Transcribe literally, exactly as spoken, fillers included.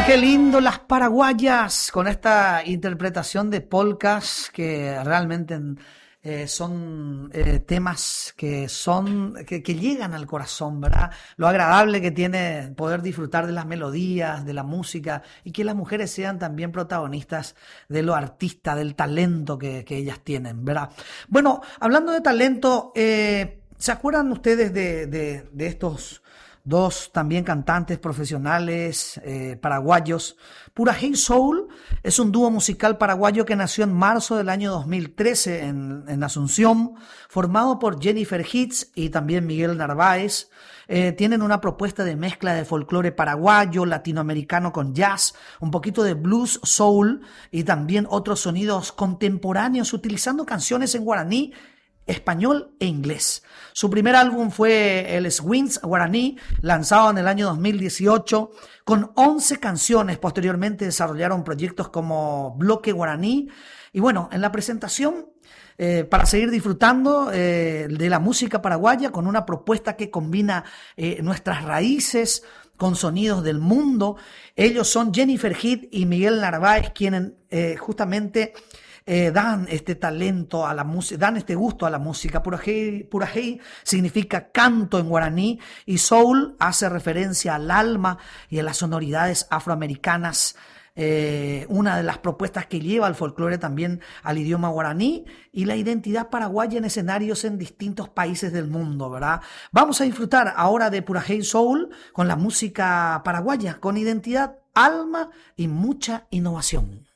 qué lindo las paraguayas con esta interpretación de polcas que realmente eh, son eh, temas que son que, que llegan al corazón, ¿verdad? Lo agradable que tiene poder disfrutar de las melodías, de la música y que las mujeres sean también protagonistas de lo artista, del talento que, que ellas tienen, ¿verdad? Bueno, hablando de talento, eh, ¿se acuerdan ustedes de, de, de estos dos también cantantes profesionales eh, paraguayos? Pura Hey Soul es un dúo musical paraguayo que nació en marzo del año dos mil trece en, en Asunción, formado por Jennifer Hitz y también Miguel Narváez. Eh, tienen una propuesta de mezcla de folclore paraguayo, latinoamericano con jazz, un poquito de blues, soul y también otros sonidos contemporáneos utilizando canciones en guaraní, español e inglés. Su primer álbum fue el Swings Guaraní, lanzado en el año dos mil dieciocho, con once canciones. Posteriormente desarrollaron proyectos como Bloque Guaraní. Y bueno, en la presentación, eh, para seguir disfrutando eh, de la música paraguaya con una propuesta que combina eh, nuestras raíces con sonidos del mundo. Ellos son Jennifer Hitz y Miguel Narváez, quienes eh, justamente Eh, dan este talento a la música, dan este gusto a la música. Purajey, Purajey significa canto en guaraní y soul hace referencia al alma y a las sonoridades afroamericanas. Eh, una de las propuestas que lleva el folclore también al idioma guaraní y la identidad paraguaya en escenarios en distintos países del mundo, ¿verdad? Vamos a disfrutar ahora de Purajey Soul con la música paraguaya, con identidad, alma y mucha innovación.